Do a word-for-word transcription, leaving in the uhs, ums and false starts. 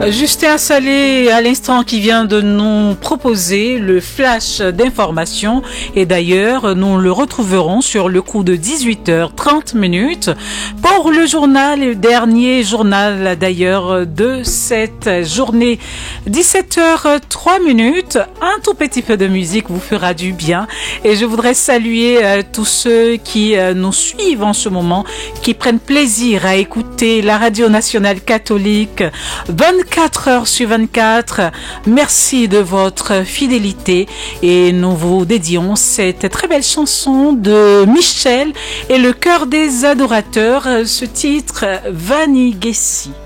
Justin Salé, à l'instant, qui vient de nous proposer le flash d'information. Et d'ailleurs, nous le retrouverons sur le coup de dix-huit heures trente minutes pour le journal, le dernier journal d'ailleurs de cette journée. dix-sept heures trois minutes, un tout petit peu de musique vous fera du bien. Et je voudrais saluer euh, tous ceux qui euh, nous suivent en ce moment, qui prennent plaisir à écouter la Radio Nationale Catholique vingt-quatre heures sur vingt-quatre. Merci de votre fidélité et nous vous dédions cette très belle chanson de Michel et le Chœur des Adorateurs, ce titre Vanni Gessi.